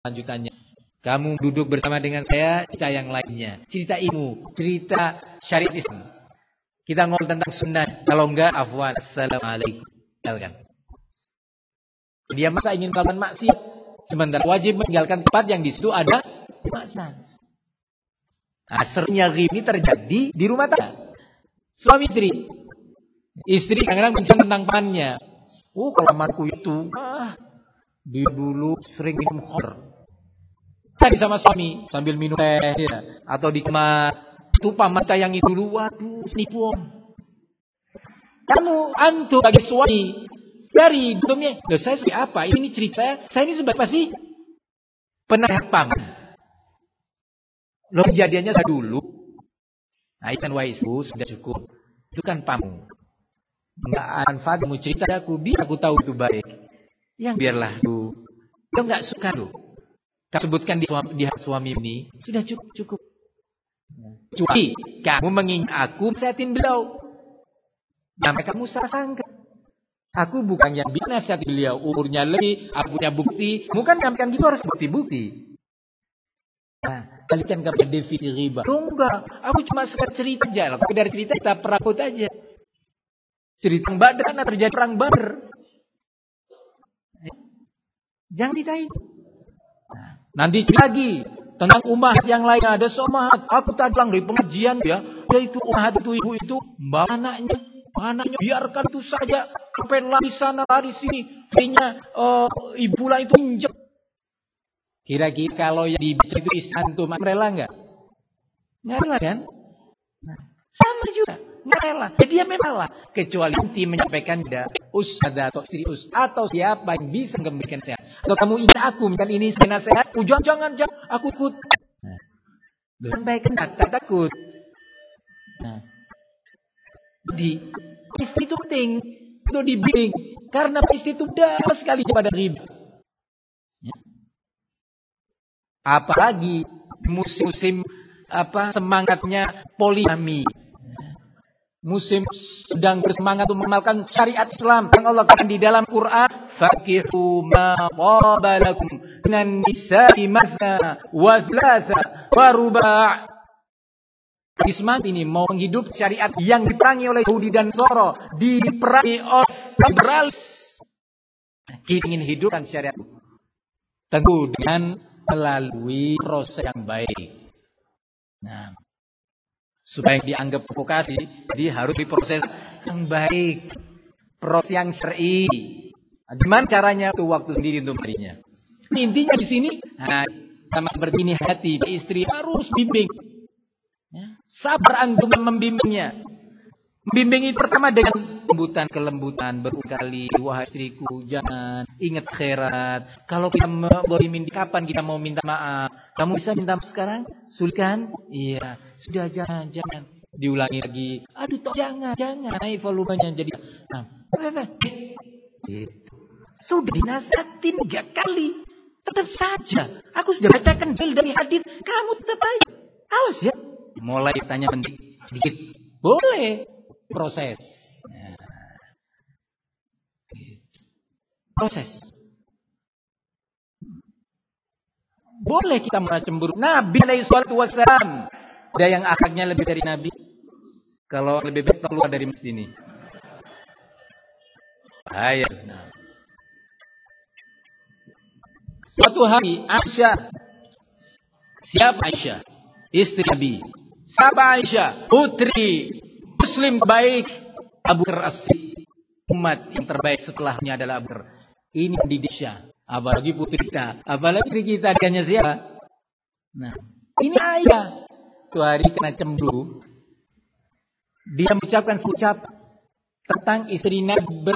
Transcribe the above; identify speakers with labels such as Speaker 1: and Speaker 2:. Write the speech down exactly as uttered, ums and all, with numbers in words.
Speaker 1: lanjutannya. Kamu duduk bersama dengan saya, cerita yang lainnya. Cerita ilmu, cerita syariat Islam. Kita ngobrol tentang sunnah. Kalau enggak, afwan, assalamualaikum. Kan? Dia masa ingin melakukan maksiat. Sementara wajib meninggalkan tempat yang di situ ada maksiat. Nah, seringnya ini terjadi di rumah tangga. Suami istri. Istri kadang-kadang bincang tentang pannya. Oh, kalau amarku itu, ah, dia dulu sering minum khamr. Tadi sama suami sambil minum teh ya. Atau di kamar itu paman yang itu dulu, waduh nipu om. Kamu antum bagi suami dari dunia, loh saya seperti apa? Ini cerita saya, saya ini sebagai apa sih? Penasehat paman. Loh kejadiannya saya dulu. Nah ikan waisu sudah cukup. Itu kan pamu. Enggak manfaat kamu cerita aku, biar aku tahu itu baik. Yang biarlah lu. Dia enggak suka lu. Kamu sebutkan di suami, di hak suami ini sudah cukup cukup. Kecuali kamu mengingat aku nasihatin beliau. Sampai kamu salah sangka. Aku bukan yang bikin nasihat beliau. Umurnya lebih, aku punya bukti. Bukan nyampaikan gitu harus bukti-bukti. Nah, kalian kepada definisi riba. Oh, enggak, aku cuma suka cerita aja. Kalau dari cerita kita perakut aja. Cerita Badar karena terjadi perang Badar. Jangan ditanya. Nah, nanti lagi tentang umat yang lain ada somat. Aku tadi bilang dari pengajian ya, yaitu umat itu ibu itu mbak anaknya, anaknya biarkan itu saja, sampai lari sana lari sini, akhirnya uh, ibu lah itu injek. Kira-kira kalau yang dibaca itu istantum, rela nggak? Nggak rela kan? Nah, sama juga. Nggak rela. Jadi dia memang lah. Kecuali nanti menyampaikan pada ustaz atau istri ustaz atau siapa yang bisa memberikan sehat. Atau kamu minta aku minta ini saya nasihat. Oh, jangan, jangan, jangan. Aku takut. Nah, sampaikan tak takut. Nah, jadi istri itu penting untuk dibimbing karena istri itu dalam sekali pada riba. Ya. Apalagi musim-musim apa semangatnya poligami. Musim sedang bersemangat untuk mengamalkan syariat Islam yang Allah katakan di dalam Quran, faqihu ma qabalakum minan nisa'i masna wa thalatha wa ruba'. Islam ini mau menghidup syariat yang diperangi oleh Yahudi dan Nasara, diperangi oleh liberalis. Kita ingin hidupkan syariat tentu dengan melalui proses yang baik. Nah, supaya dianggap provokasi, dia harus diproses yang baik, proses yang syar'i. Gimana caranya? Itu waktu sendiri untuk marinya. Intinya di sini, nah, sama seperti ini hati istri harus bimbing. Ya. Sabar antum membimbingnya. Membimbing itu pertama dengan lembutan kelembutan berkali, wahai istriku, jangan ingat khairat. Kalau kita boleh minta kapan kita mau minta maaf? Kamu bisa minta maaf sekarang? Sulit kan? Iya. Sudah jangan, jangan. Diulangi lagi. Aduh, toh jangan, jangan. Naik volumenya jadi. Nah, itu. Sudah dinasihatin tiga kali. Tetap saja. Aku sudah bacakan dalil dari hadis. Kamu tetap aja. Awas ya. Mulai tanya sedikit. Boleh. Proses. Nah. Proses. Boleh kita merasa cemburu. Nabi alaihi salatu wassalam. Ada yang akhlaknya lebih dari Nabi? Kalau lebih baik keluar dari masjid ini. Bahaya. Nah. Suatu hari Aisyah. Siapa Aisyah? Istri Nabi. Siapa Aisyah? Putri Muslim baik Abu Bakar As-Siddiq. Umat yang terbaik setelahnya adalah Abu Bakar. Ini pendidik Aisyah. Apalagi putri kita. Apalagi putri kita adanya siapa? Nah, ini ayah. Suatu hari kena cemburu. Dia mengucapkan ucap tentang istri Nabi